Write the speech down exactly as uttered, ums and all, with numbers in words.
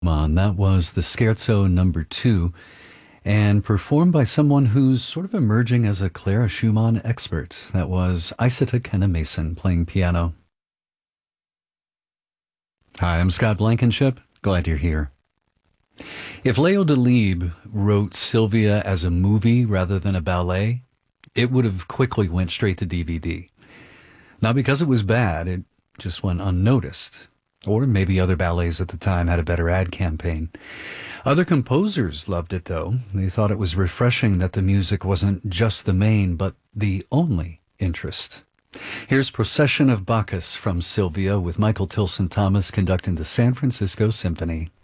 On. That was the Scherzo number two, and performed by someone who's sort of emerging as a Clara Schumann expert. That was Isata Kenna Mason playing piano. Hi, I'm Scott Blankenship. Glad you're here. If Leo Delibes wrote Sylvia as a movie rather than a ballet, it would have quickly went straight to D V D. Not because it was bad, it just went unnoticed. Or maybe other ballets at the time had a better ad campaign. Other composers loved it, though. They thought it was refreshing that the music wasn't just the main, but the only interest. Here's Procession of Bacchus from Sylvia with Michael Tilson Thomas conducting the San Francisco Symphony.